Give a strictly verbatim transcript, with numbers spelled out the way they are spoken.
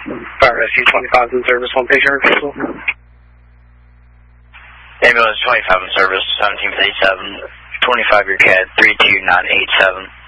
Fire Rescue twenty-five in service, one patient refusal. Ambulance twenty-five in service, seventeen eighty-seven, twenty-five your C A D, three two nine eight seven.